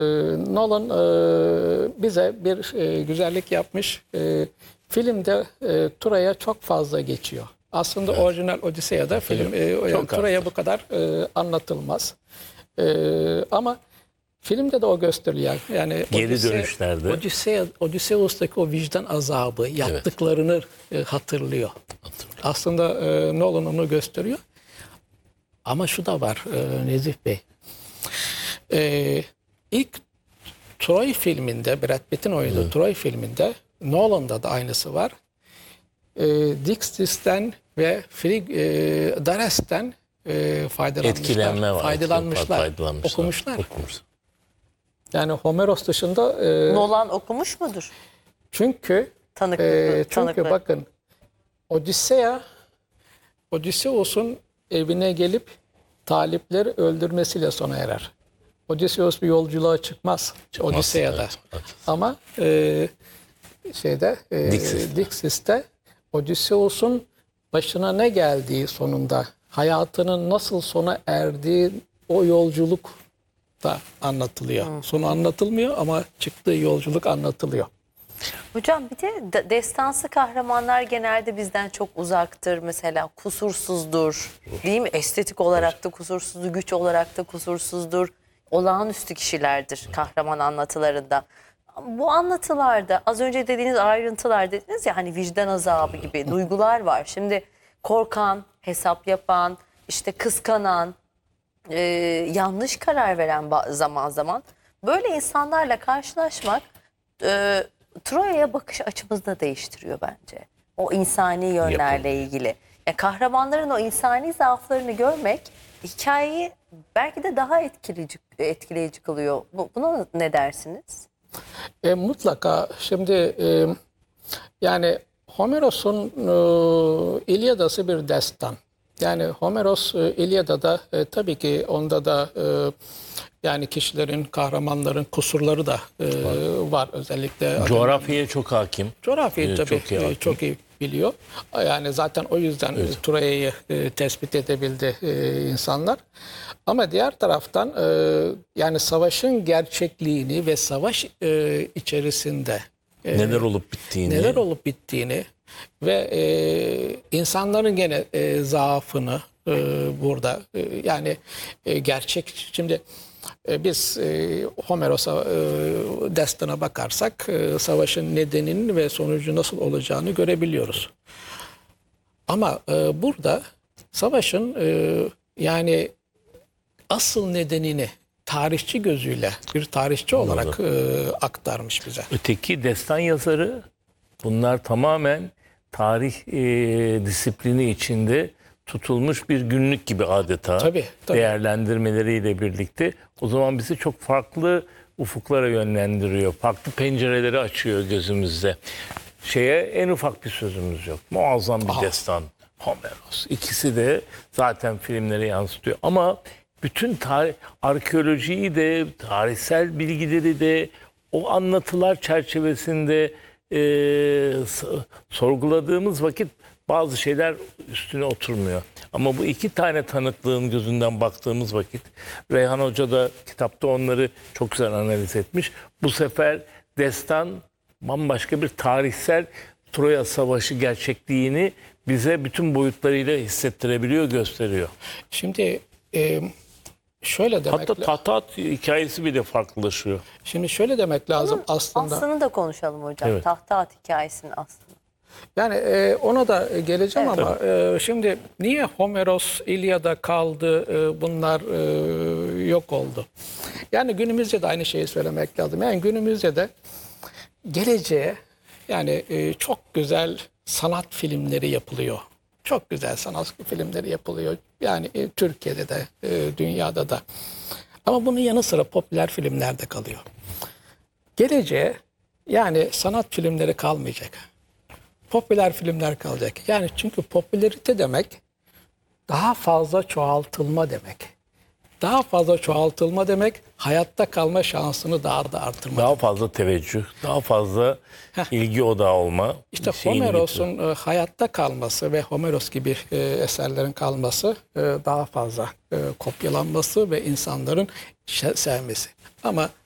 Nolan bize bir güzellik yapmış. Filmde Troya çok fazla geçiyor. Aslında orijinal Odisea'da film yani Troya bu kadar anlatılmaz. Ama filmde de o gösteriliyor. Yani Geri dönüşlerde. Odysseus'taki o vicdan azabı, yaptıklarını hatırlıyor. Aslında Nolan onu gösteriyor. Ama şu da var Nezih Bey. İlk Troy filminde, Brad Pitt'in oynadığı Troy filminde, Nolan'da da aynısı var. Dixis'ten ve Dares'ten faydalanmışlar, okumuşlar. Yani Homeros dışında... Nolan okumuş mudur? Çünkü bakın Odysseus'un evine gelip talipleri öldürmesiyle sona erer. Odysseus bir yolculuğa çıkmaz Odisea'da. Evet. Ama Dixis'te Odysseus'un başına ne geldiği sonunda, hayatının nasıl sona erdiği o yolculuk da anlatılıyor. Sonu anlatılmıyor ama çıktığı yolculuk anlatılıyor. Hocam bir de destansı kahramanlar genelde bizden çok uzaktır. Mesela kusursuzdur. Değil mi? Estetik olarak da kusursuzdur, güç olarak da kusursuzdur. Olağanüstü kişilerdir kahraman anlatılarında. Bu anlatılarda az önce dediğiniz ayrıntılar dediniz ya, hani vicdan azabı gibi duygular var. Şimdi korkan, hesap yapan, işte kıskanan, yanlış karar veren zaman zaman böyle insanlarla karşılaşmak Troya'ya bakış açımızı da değiştiriyor bence. O insani yönlerle ilgili. Yani kahramanların o insani zaaflarını görmek hikayeyi belki de daha etkileyici kılıyor. Buna ne dersiniz? Mutlaka. Şimdi yani Homeros'un İlyadası bir destan. Yani Homeros İlyada'da tabii ki onda da yani kişilerin, kahramanların kusurları da var. Özellikle coğrafyaya çok hakim. Coğrafyayı tabii çok iyi biliyor. Yani zaten o yüzden Troya'yı tespit edebildi insanlar. Ama diğer taraftan yani savaşın gerçekliğini ve savaş içerisinde neler olup bittiğini ve insanların gene zaafını burada yani gerçek. Şimdi biz Homeros'a destana bakarsak savaşın nedeninin ve sonucu nasıl olacağını görebiliyoruz. Ama burada savaşın yani asıl nedenini tarihçi gözüyle bir tarihçi olarak aktarmış bize. Öteki destan yazarı, bunlar tamamen tarih disiplini içinde tutulmuş bir günlük gibi adeta. Tabii. Değerlendirmeleriyle birlikte o zaman bizi çok farklı ufuklara yönlendiriyor. Farklı pencereleri açıyor gözümüzde. En ufak bir sözümüz yok. Muazzam bir destan. Homeros. İkisi de zaten filmlere yansıtıyor. Ama bütün arkeolojiyi de, tarihsel bilgileri de o anlatılar çerçevesinde sorguladığımız vakit bazı şeyler üstüne oturmuyor. Ama bu iki tane tanıklığın gözünden baktığımız vakit, Reyhan Hoca da kitapta onları çok güzel analiz etmiş. Bu sefer destan bambaşka bir tarihsel Troya Savaşı gerçekliğini bize bütün boyutlarıyla hissettirebiliyor, gösteriyor. Şimdi şöyle demek... Hatta Tahtat hikayesi bile farklılaşıyor. Şimdi şöyle demek lazım aslında. Aslını da konuşalım hocam. Evet. Tahtat hikayesinin aslını. Yani ona da geleceğim ama şimdi niye Homeros İlyada kaldı, bunlar yok oldu? Yani günümüzde de aynı şeyi söylemek lazım. Yani günümüzde de geleceğe yani çok güzel sanat filmleri yapılıyor. Çok güzel sanat filmleri yapılıyor. Yani Türkiye'de de dünyada da. Ama bunun yanı sıra popüler filmler de kalıyor. Geleceğe yani sanat filmleri kalmayacak. Popüler filmler kalacak. Yani çünkü popülerite demek daha fazla çoğaltılma demek. Daha fazla çoğaltılma demek hayatta kalma şansını daha da artırmak. Daha fazla teveccüh, daha fazla ilgi odağı olma. İşte Homeros'un hayatta kalması ve Homeros gibi eserlerin kalması daha fazla kopyalanması ve insanların sevmesi. Ama